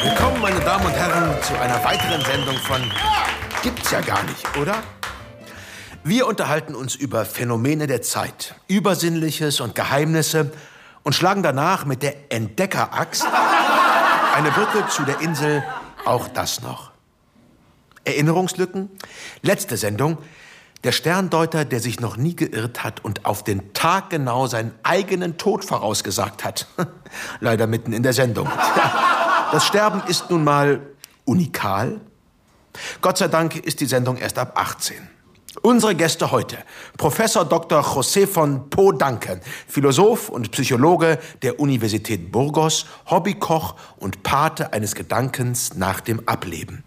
Willkommen, meine Damen und Herren, zu einer weiteren Sendung von Gibt's ja gar nicht, oder? Wir unterhalten uns über Phänomene der Zeit, Übersinnliches und Geheimnisse und schlagen danach mit der Entdeckeraxt eine Brücke zu der Insel Auch das noch. Erinnerungslücken? Letzte Sendung. Der Sterndeuter, der sich noch nie geirrt hat und auf den Tag genau seinen eigenen Tod vorausgesagt hat. Leider mitten in der Sendung. Das Sterben ist nun mal unikal. Gott sei Dank ist die Sendung erst ab 18. Unsere Gäste heute: Professor Dr. José von Podanken, Philosoph und Psychologe der Universität Burgos, Hobbykoch und Pate eines Gedankens nach dem Ableben.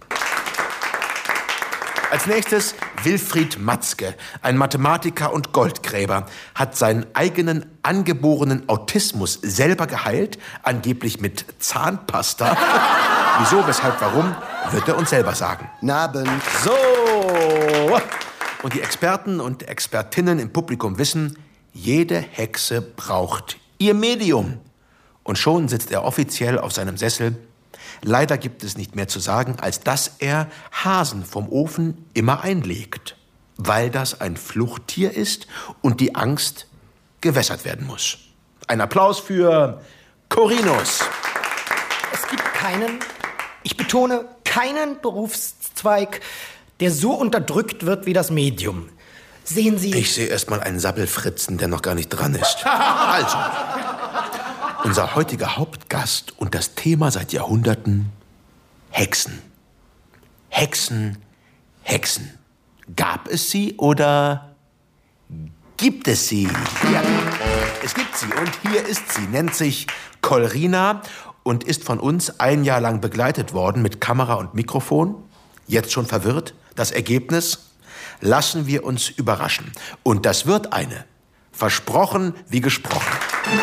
Als nächstes Wilfried Matzke, ein Mathematiker und Goldgräber, hat seinen eigenen angeborenen Autismus selber geheilt, angeblich mit Zahnpasta. Wieso, weshalb, warum, wird er uns selber sagen. Abend. So. Und die Experten und Expertinnen im Publikum wissen, jede Hexe braucht ihr Medium. Und schon sitzt er offiziell auf seinem Sessel. Leider gibt es nicht mehr zu sagen, als dass er Hasen vom Ofen immer einlegt, weil das ein Fluchttier ist und die Angst gewässert werden muss. Ein Applaus für Corinus. Es gibt keinen, ich betone, keinen Berufszweig, der so unterdrückt wird wie das Medium. Sehen Sie... Ich sehe erst mal einen Sabbelfritzen, der noch gar nicht dran ist. Also, unser heutiger Hauptgast und das Thema seit Jahrhunderten: Hexen. Hexen, Hexen. Gab es sie oder gibt es sie? Ja, es gibt sie und hier ist sie. Nennt sich Kolrina und ist von uns ein Jahr lang begleitet worden mit Kamera und Mikrofon. Jetzt schon verwirrt? Das Ergebnis? Lassen wir uns überraschen. Und das wird eine. Versprochen wie gesprochen.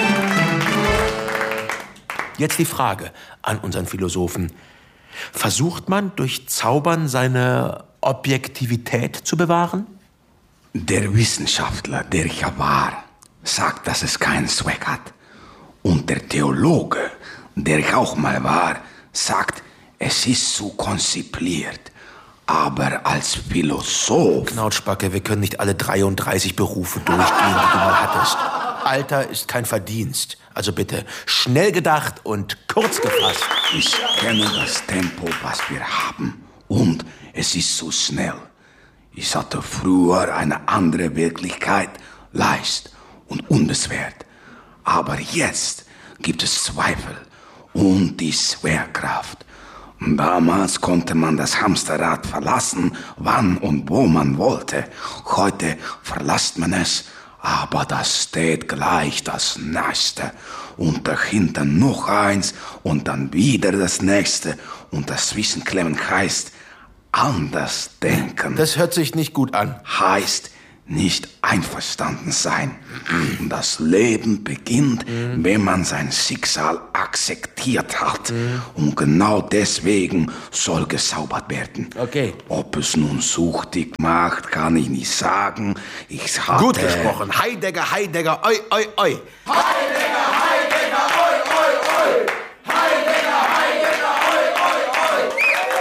Jetzt die Frage an unseren Philosophen. Versucht man durch Zaubern seine Objektivität zu bewahren? Der Wissenschaftler, der ich ja war, sagt, dass es keinen Zweck hat. Und der Theologe, der ich auch mal war, sagt, es ist zu konzipiert. Aber als Philosoph... Knautschbacke, wir können nicht alle 33 Berufe durchgehen, die du mal hattest. Alter ist kein Verdienst. Also bitte, schnell gedacht und kurz gefasst. Ich kenne das Tempo, was wir haben. Und es ist so schnell. Ich hatte früher eine andere Wirklichkeit, leicht und unbeschwert. Aber jetzt gibt es Zweifel und die Schwerkraft. Damals konnte man das Hamsterrad verlassen, wann und wo man wollte. Heute verlässt man es, aber das steht gleich das Nächste. Und dahinter noch eins und dann wieder das Nächste. Und das Zwischenklemmen heißt anders denken. Das hört sich nicht gut an. Heißt nicht einverstanden sein. Das Leben beginnt, wenn man sein Schicksal akzeptiert hat. Und genau deswegen soll gezaubert werden. Okay. Ob es nun süchtig macht, kann ich nicht sagen. Ich hatte... Gut gesprochen. Heidegger, Heidegger, oi, oi, oi. Heidegger, Heidegger, oi, oi, oi. Heidegger, Heidegger, oi, oi, oi.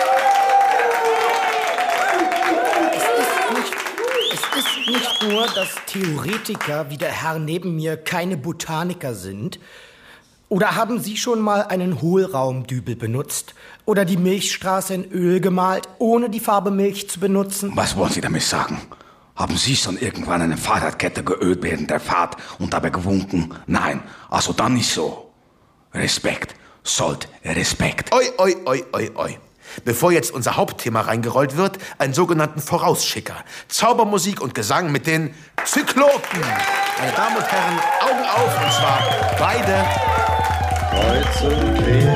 Es ist nicht nur, dass Theoretiker wie der Herr neben mir keine Botaniker sind. Oder haben Sie schon mal einen Hohlraumdübel benutzt? Oder die Milchstraße in Öl gemalt, ohne die Farbe Milch zu benutzen? Was wollen Sie damit sagen? Haben Sie schon irgendwann eine Fahrradkette geölt während der Fahrt und dabei gewunken? Nein, also dann nicht so. Respekt, sollt Respekt. Oi, oi, oi, oi, oi. Bevor jetzt unser Hauptthema reingerollt wird, einen sogenannten Vorausschicker. Zaubermusik und Gesang mit den Zyklopen. Meine Damen und Herren, Augen auf, und zwar beide. Kreuz und quer